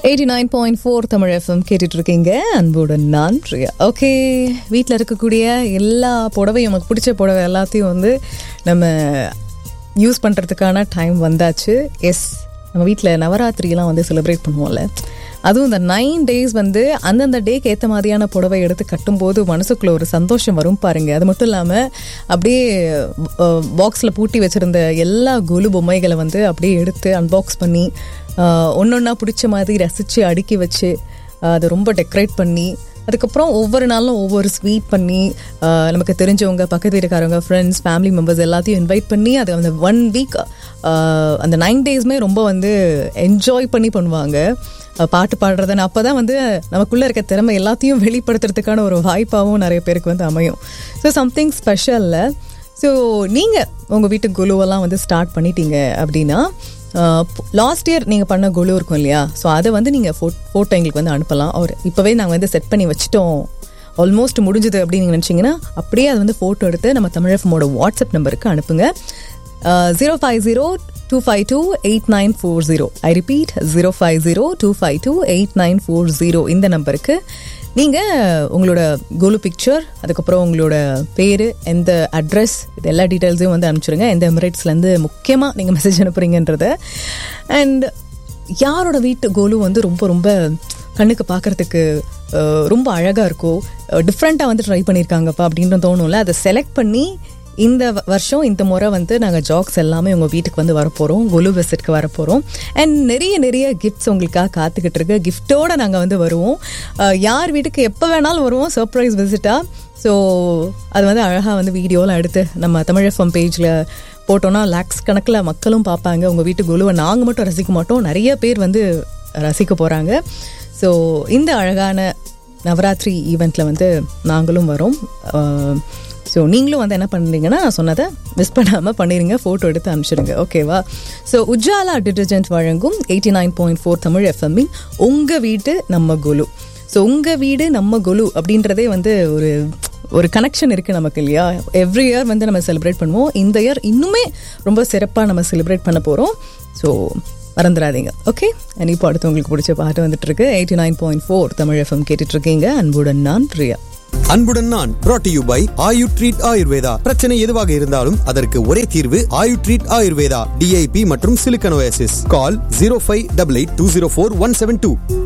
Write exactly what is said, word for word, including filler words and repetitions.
Eighty nine point four Tamil FM கேட்டுட்டு இருக்கீங்க. அன்புடன் நான் பிரியா. ஓகே, வீட்டில் இருக்கக்கூடிய எல்லா புடவையும் நமக்கு பிடிச்ச புடவை எல்லாத்தையும் வந்து நம்ம யூஸ் பண்ணுறதுக்கான டைம் வந்தாச்சு. எஸ், நம்ம வீட்டில் நவராத்திரியெலாம் வந்து செலிப்ரேட் பண்ணுவோம்ல, அதுவும் இந்த நைன் டேஸ் வந்து அந்தந்த டேக்கு ஏற்ற மாதிரியான புடவை எடுத்து கட்டும்போது மனசுக்குள்ள ஒரு சந்தோஷம் வரும் பாருங்க. அது மட்டும் இல்லாமல் அப்படியே பாக்ஸில் பூட்டி வச்சுருந்த எல்லா கொலு பொம்மைகளை வந்து அப்படியே எடுத்து அன்பாக்ஸ் பண்ணி ஒன்று ஒன்றா பிடிச்ச மாதிரி ரசித்து அடுக்கி வச்சு அதை ரொம்ப டெக்கரேட் பண்ணி அதுக்கப்புறம் ஒவ்வொரு நாளும் ஒவ்வொரு ஸ்வீட் பண்ணி நமக்கு தெரிஞ்சவங்க, பக்கத்து வீட்டுக்காரவங்க, ஃப்ரெண்ட்ஸ், ஃபேமிலி மெம்பர்ஸ் எல்லாத்தையும் இன்வைட் பண்ணி அது அந்த ஒன் வீக் அந்த நைன் டேஸ்மே ரொம்ப வந்து என்ஜாய் பண்ணி பண்ணுவாங்க. பாட்டு பாடுறதுன்னு அப்போ தான் வந்து நமக்குள்ளே இருக்க திறமை எல்லாத்தையும் வெளிப்படுத்துறதுக்கான ஒரு வாய்ப்பாகவும் நிறைய பேருக்கு வந்து அமையும். So something ஸ்பெஷலில். ஸோ நீங்கள் உங்கள் வீட்டு குழுவெல்லாம் வந்து ஸ்டார்ட் பண்ணிட்டீங்க அப்படின்னா, லாஸ்ட் இயர் நீங்கள் பண்ண குழு இருக்கும் இல்லையா, ஸோ அதை வந்து நீங்கள் ஃபோ ஃபோட்டோ எங்களுக்கு வந்து அனுப்பலாம். அவர் இப்போவே நாங்கள் வந்து செட் பண்ணி வச்சுட்டோம், ஆல்மோஸ்ட் முடிஞ்சுது அப்படின்னு நீங்கள் நினச்சிங்கன்னா அப்படியே அது வந்து ஃபோட்டோ எடுத்து நம்ம தமிழ் எஃப்எம்மோட வாட்ஸ்அப் நம்பருக்கு அனுப்புங்க. Zero five zero two five two eight nine four zero. I repeat, zero five zero two five two eight nine four zero. இந்த நம்பருக்கு நீங்கள் உங்களோட கோலு பிக்சர், அதுக்கப்புறம் உங்களோட பேர், எந்த அட்ரஸ், இது எல்லா டீட்டெயில்ஸையும் வந்து அனுப்பிச்சிடுங்க. எந்த எமிரேட்ஸ்லேருந்து முக்கியமாக நீங்கள் மெசேஜ் அனுப்புறீங்கன்றத. அண்ட் யாரோட வீட்டு கோலு வந்து ரொம்ப ரொம்ப கண்ணுக்கு பார்க்குறதுக்கு ரொம்ப அழகாக இருக்கோ, டிஃப்ரெண்ட்டாக வந்து ட்ரை பண்ணியிருக்காங்கப்பா அப்படின்ற தோணும்ல, அதை செலக்ட் பண்ணி இந்த வருஷம் இந்த முறை வந்து நாங்கள் ஜாக்ஸ் எல்லாமே உங்கள் வீட்டுக்கு வந்து வரப்போகிறோம், குலு விசிட்க்கு வரப்போகிறோம். அண்ட் நிறைய நிறைய கிஃப்ட்ஸ் உங்களுக்காக காத்துக்கிட்டு இருக்கு. கிஃப்டோடு நாங்கள் வந்து வருவோம், யார் வீட்டுக்கு எப்போ வேணாலும் வருவோம், சர்ப்ரைஸ் விசிட்டாக. ஸோ அது வந்து அழகாக வந்து வீடியோலாம் எடுத்து நம்ம தமிழ் எஃப்எம் பேஜில் போட்டோன்னா லேக்ஸ் கணக்கில் மக்களும் பார்ப்பாங்க. உங்கள் வீட்டு குலுவை நாங்கள் மட்டும் ரசிக்க மாட்டோம், நிறைய பேர் வந்து ரசிக்க போகிறாங்க. ஸோ இந்த அழகான நவராத்திரி ஈவெண்ட்டில் வந்து நாங்களும் வரோம். ஸோ நீங்களும் வந்து என்ன பண்ணுறீங்கன்னா, நான் சொன்னதை மிஸ் பண்ணாமல் பண்ணிடுங்க, ஃபோட்டோ எடுத்து அனுப்பிச்சிடுங்க, ஓகேவா? ஸோ உஜாலா டிட்டர்ஜென்ட் வழங்கும் eighty nine point four Tamil எஃப்எம்மின் உங்கள் வீடு நம்ம குலு. ஸோ உங்கள் வீடு நம்ம குலு அப்படின்றதே வந்து ஒரு ஒரு கனெக்ஷன் இருக்குது நமக்கு இல்லையா? எவ்ரி இயர் வந்து நம்ம செலிப்ரேட் பண்ணுவோம். இந்த இயர் இன்னுமே ரொம்ப சிறப்பாக நம்ம செலிப்ரேட் பண்ண போகிறோம். ஸோ மறந்துடாதீங்க, ஓகே? அண்ட் இப்போ அடுத்து உங்களுக்கு பிடிச்ச பாட்டு வந்துட்டு இருக்கு. Eighty nine point four Tamil FM கேட்டுட்டு இருக்கீங்க. அன்புடன் நான் பிரியா. அன்புடன் நான் brought to you by Ayu treat Ayurveda. பிரச்சனை எதுவாக இருந்தாலும் அதற்கு ஒரே தீர்வு ஆயு ட்ரீட் ஆயுர்வேதா. டிஐபி மற்றும் சிலிக்கன் ஓஎஸ்எஸ். கால் zero five eight eight two zero four one seven two.